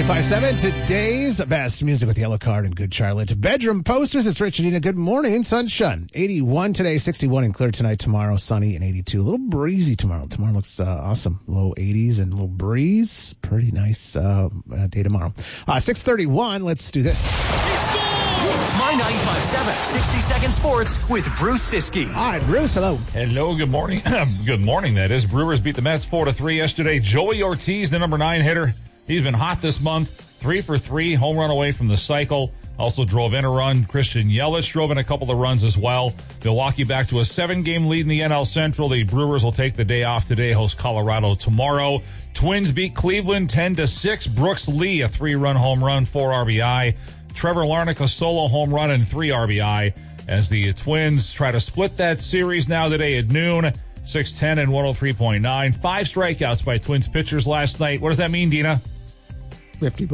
95.7, today's best music with Yellow Card and Good Charlotte. Bedroom posters, it's Rich and Dina. Good morning, sunshine. 81 today, 61 and clear tonight. Tomorrow, sunny and 82. A little breezy tomorrow. Tomorrow looks awesome. Low 80s and a little breeze. Pretty nice day tomorrow. 6:31, let's do this. It's My 95.7 60-second sports with Bruce Siskey. All right, Bruce, hello. Hello, good morning. Good morning, that is. Brewers beat the Mets 4-3 yesterday. Joey Ortiz, the number 9 hitter. He's been hot this month. 3 for 3, home run away from the cycle. Also drove in a run. Christian Yelich drove in a couple of runs as well. Milwaukee back to a 7-game lead in the NL Central. The Brewers will take the day off today, host Colorado tomorrow. Twins beat Cleveland 10-6. Brooks Lee, a 3-run home run, 4 RBI. Trevor Larnach, a solo home run and 3 RBI as the Twins try to split that series now today at noon. 610 and 103.9. 5 strikeouts by Twins pitchers last night. What does that mean, Dina? $50.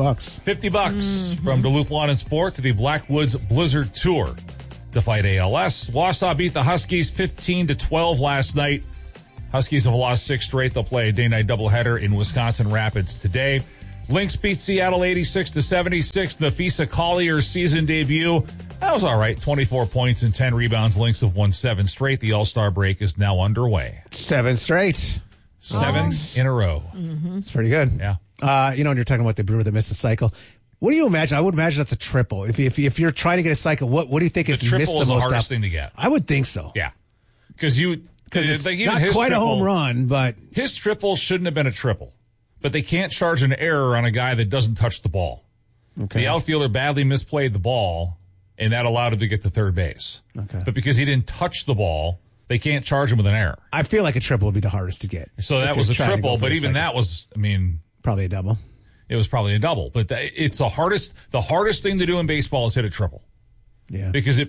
$50 from Duluth Lawn and Sport to the Blackwoods Blizzard Tour to fight ALS. Wausau beat the Huskies 15-12 last night. Huskies have lost 6 straight. They'll play a day-night doubleheader in Wisconsin Rapids today. Lynx beat Seattle 86-76. Nafisa Collier's season debut. That was all right. 24 points and 10 rebounds. Lynx have won 7 straight. The All-Star break is now underway. 7 straight. 7 in a row. It's pretty good. Yeah. When you're talking about the brewer that missed the cycle, what do you imagine? I would imagine that's a triple. If you're trying to get a cycle, what do you think is missed the most? Triple is the hardest thing to get. I would think so. Yeah. Because it's not quite a home run, but his triple shouldn't have been a triple. But they can't charge an error on a guy that doesn't touch the ball. Okay. The outfielder badly misplayed the ball, and that allowed him to get to third base. Okay. But because he didn't touch the ball, they can't charge him with an error. I feel like a triple would be the hardest to get. So that was a triple, but even that was, probably a double. It was probably a double. But it's the hardest thing to do in baseball is hit a triple. Yeah. Because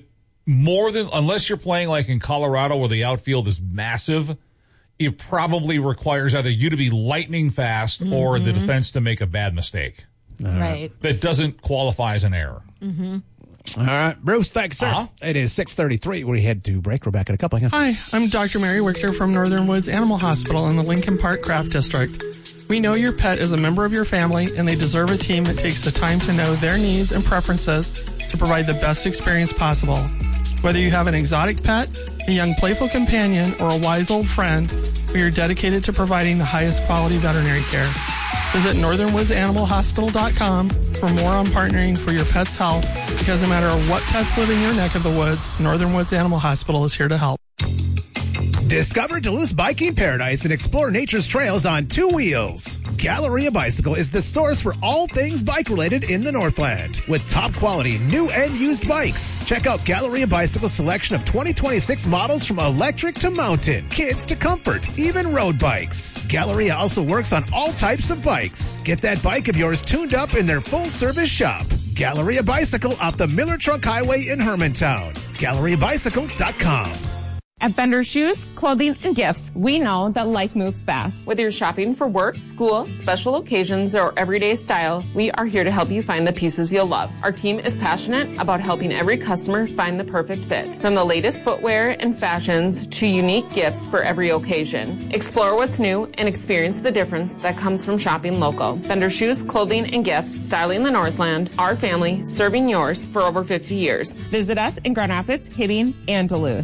unless you're playing like in Colorado where the outfield is massive, it probably requires either you to be lightning fast or the defense to make a bad mistake. Right. That doesn't qualify as an error. All right, Bruce, thanks, sir. It is 6:33. We head to break. We're back in a couple. Hi, I'm Dr. Mary Wichter from Northern Woods Animal Hospital in the Lincoln Park Craft District. We know your pet is a member of your family, and they deserve a team that takes the time to know their needs and preferences to provide the best experience possible. Whether you have an exotic pet, a young playful companion, or a wise old friend, we are dedicated to providing the highest quality veterinary care. Visit northernwoodsanimalhospital.com for more on partnering for your pet's health, because no matter what pets live in your neck of the woods, Northern Woods Animal Hospital is here to help. Discover Duluth's biking paradise and explore nature's trails on 2 wheels. Galleria Bicycle is the source for all things bike-related in the Northland. With top-quality new and used bikes. Check out Galleria Bicycle's selection of 2026 models from electric to mountain, kids to comfort, even road bikes. Galleria also works on all types of bikes. Get that bike of yours tuned up in their full-service shop. Galleria Bicycle off the Miller Truck Highway in Hermantown. GalleriaBicycle.com. At Bender Shoes, Clothing, and Gifts, we know that life moves fast. Whether you're shopping for work, school, special occasions, or everyday style, we are here to help you find the pieces you'll love. Our team is passionate about helping every customer find the perfect fit. From the latest footwear and fashions to unique gifts for every occasion. Explore what's new and experience the difference that comes from shopping local. Bender Shoes, Clothing, and Gifts, styling the Northland, our family, serving yours for over 50 years. Visit us in Grand Rapids, Hibbing, and Duluth.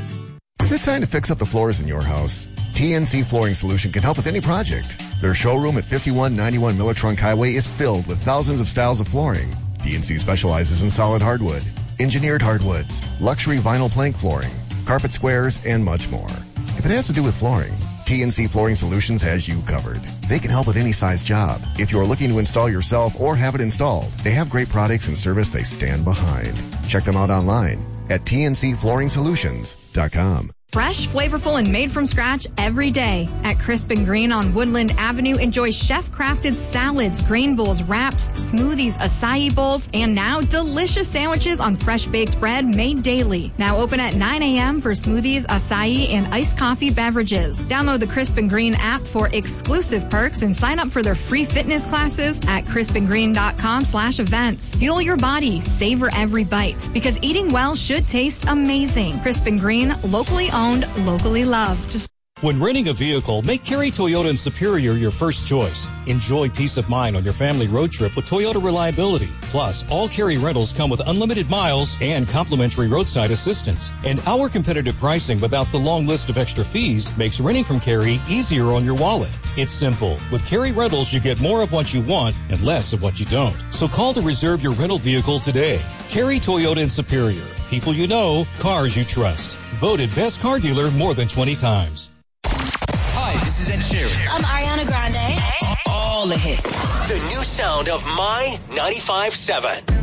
Is it time to fix up the floors in your house? TNC Flooring Solution can help with any project. Their showroom at 5191 Miller Trunk Highway is filled with thousands of styles of flooring. TNC specializes in solid hardwood, engineered hardwoods, luxury vinyl plank flooring, carpet squares, and much more. If it has to do with flooring, TNC Flooring Solutions has you covered. They can help with any size job. If you're looking to install yourself or have it installed, they have great products and service they stand behind. Check them out online at tncflooringsolutions.com. Fresh, flavorful, and made from scratch every day. At Crisp and Green on Woodland Avenue, enjoy chef-crafted salads, grain bowls, wraps, smoothies, acai bowls, and now delicious sandwiches on fresh-baked bread made daily. Now open at 9 a.m. for smoothies, acai, and iced coffee beverages. Download the Crisp and Green app for exclusive perks and sign up for their free fitness classes at crispandgreen.com/events. Fuel your body, savor every bite, because eating well should taste amazing. Crisp and Green, locally owned, locally loved. When renting a vehicle, make Carey Toyota and Superior your first choice. Enjoy peace of mind on your family road trip with Toyota reliability. Plus, all Carey rentals come with unlimited miles and complimentary roadside assistance. And our competitive pricing without the long list of extra fees makes renting from Carey easier on your wallet. It's simple. With Carey Rentals, you get more of what you want and less of what you don't. So call to reserve your rental vehicle today. Carey Toyota and Superior. People you know, cars you trust. Voted best car dealer more than 20 times. Hi, this is Ed Sheeran. I'm Ariana Grande. All the hits. The new sound of My 95.7.